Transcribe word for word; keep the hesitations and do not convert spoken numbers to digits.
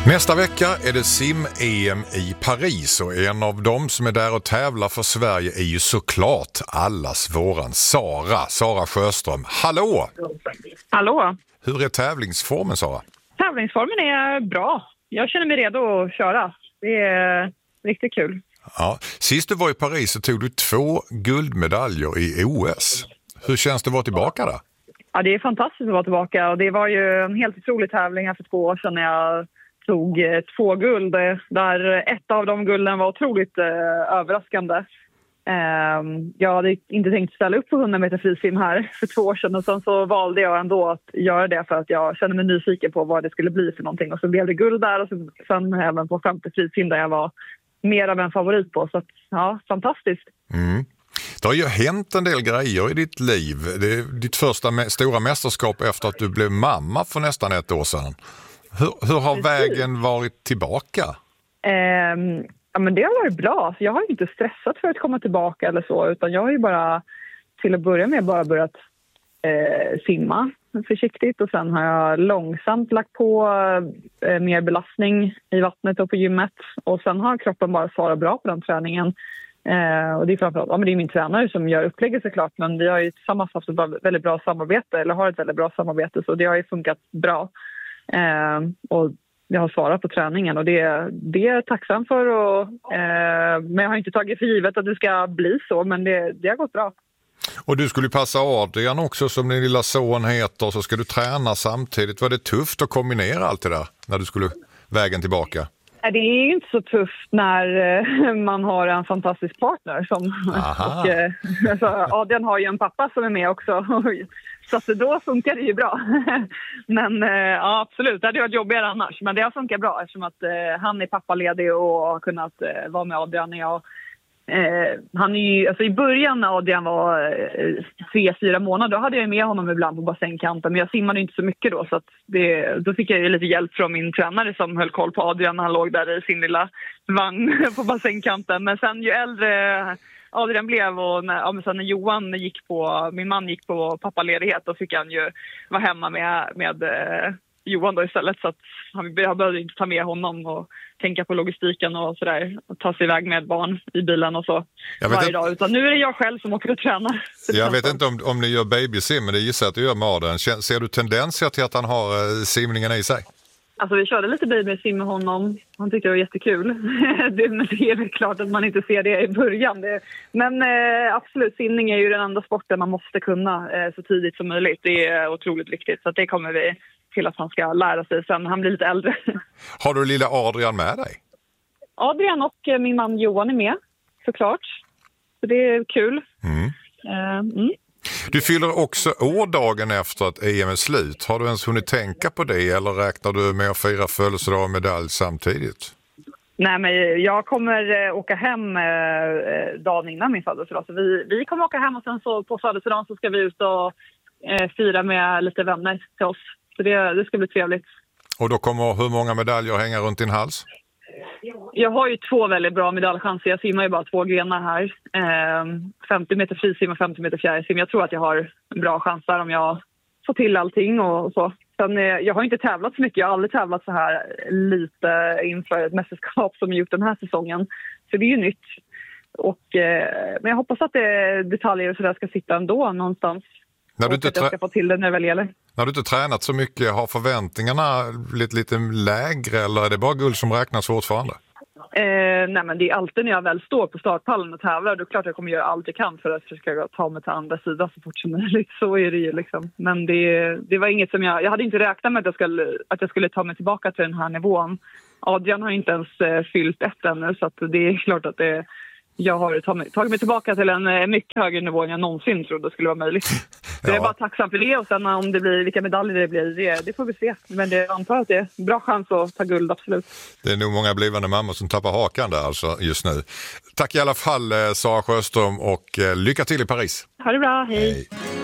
Nästa vecka är det sim-E M i Paris och en av dem som är där och tävlar för Sverige är ju såklart allas våran Sara, Sara Sjöström. Hallå! Hallå! Hur är tävlingsformen, Sara? Tävlingsformen är bra. Jag känner mig redo att köra. Det är riktigt kul. Ja. Sist du var i Paris så tog du två guldmedaljer i O S. Hur känns det att vara tillbaka där? Ja, det är fantastiskt att vara tillbaka. Och det var ju en helt otrolig tävling här för två år sedan när jag tog eh, två guld. Där ett av de gulden var otroligt eh, överraskande. Eh, jag hade inte tänkt ställa upp på hundra meter frisim här för två år sedan. Och sen så valde jag ändå att göra det för att jag kände mig nyfiken på vad det skulle bli för någonting. Och så blev det guld där och sen, sen även på femte frisim där jag var mer av en favorit på. Så att, ja, fantastiskt. Mm. Det har ju hänt en del grejer i ditt liv. Det är ditt första mä- stora mästerskap efter att du blev mamma för nästan ett år sedan. Hur, hur har vägen varit tillbaka? Eh, ja, men det har varit bra. Jag har inte stressat för att komma tillbaka eller så. Utan jag har ju bara till att börja med bara börjat eh, simma försiktigt. Och sen har jag långsamt lagt på eh, mer belastning i vattnet och på gymmet. Och sen har kroppen bara svarat bra på den träningen. Eh, och det är framförallt, ja, men det är min tränare som gör upplägget såklart. Men vi har ju tillsammans haft ett väldigt bra samarbete. Eller har ett väldigt bra samarbete. Så det har ju funkat bra. Eh, och jag har svarat på träningen och det, det är jag tacksam för. Och, eh, men jag har inte tagit för givet att det ska bli så. Men det, det har gått bra. Och du skulle passa Adrian också som din lilla son heter. Så ska du träna samtidigt. Var det tufft att kombinera allt det där när du skulle vägen tillbaka? Det är ju inte så tufft när man har en fantastisk partner. Som, och, alltså, Adrian har ju en pappa som är med också. Så att då funkar det ju bra. Men ja, absolut, det hade varit jobbigare annars. Men det har funkat bra eftersom att eh, han är pappaledig och har kunnat eh, vara med Adrian. Jag, eh, han är ju, alltså i början när Adrian var eh, tre, fyra månader, då hade jag med honom ibland på bassängkanten. Men jag simmade inte så mycket då. Så att det, då fick jag ju lite hjälp från min tränare som höll koll på Adrian när han låg där i sin lilla vagn på bassängkanten. Men sen ju äldre Adrian blev och när, ja, men sen när Johan gick på, min man gick på pappaledighet, då fick han ju vara hemma med, med eh, Johan då istället. Så att han, jag behövde inte ta med honom och tänka på logistiken och sådär. Och ta sig iväg med barn i bilen och så varje inte, dag. Utan nu är det jag själv som åker och tränar. Jag vet inte om, om ni gör babysim, men det gissar att du gör med Adrian. Ser du tendenser till att han har eh, simningen i sig? Alltså vi körde lite babysim med honom. Han tyckte det var jättekul. det, men det är väl klart att man inte ser det i början. Det, men eh, absolut, simning är ju den enda sporten man måste kunna eh, så tidigt som möjligt. Det är otroligt viktigt. Så att det kommer vi till att han ska lära sig sen när han blir lite äldre. Har du lilla Adrian med dig? Adrian och eh, min man Johan är med, såklart. Så det är kul. Mm. Eh, mm. Du fyller också år dagen efter att E M är slut. Har du ens hunnit tänka på det eller räknar du med att fira födelsedag och medalj samtidigt? Nej, men jag kommer eh, åka hem eh, dagen innan min födelsedag. Så vi, vi kommer åka hem och sen så på födelsedagen så ska vi ut och eh, fira med lite vänner till oss. Så det, det ska bli trevligt. Och då kommer hur många medaljer hänga runt din hals? Jag har ju två väldigt bra medaljchanser. Jag simmar ju bara två grenar här. Eh, femtio meter frisim och femtio meter fjärilsim. Jag tror att jag har bra chanser om jag får till allting och så. Sen, eh, jag har inte tävlat så mycket. Jag har aldrig tävlat så här lite inför ett mästerskap som gjort den här säsongen. Så det är ju nytt. Och, eh, men jag hoppas att det, detaljer och så där ska sitta ändå någonstans. När du, inte att jag ska få till det när det väl gäller. När du inte tränat så mycket, har förväntningarna blivit lite lägre eller är det bara guld som räknas fortfarande? Eh, nej men det är alltid när jag väl står på startpallen och tävlar, då är det klart att jag kommer göra allt jag kan för att försöka ta mig till andra sidan så fort som möjligt. Så är det ju liksom. Men det, det var inget som jag, jag hade inte räknat med att jag, skulle, att jag skulle ta mig tillbaka till den här nivån. Adrian har inte ens eh, fyllt ett ännu så att det är klart att det jag har tagit mig tillbaka till en mycket högre nivå än jag någonsin trodde skulle vara möjligt. Så ja. Jag är bara tacksam för det och sen om det blir, vilka medaljer det blir, det, det får vi se. Men det, jag antar att det är en bra chans att ta guld, absolut. Det är nog många blivande mammor som tappar hakan där alltså just nu. Tack i alla fall Sara Sjöström och lycka till i Paris. Ha det bra, hej. Hej.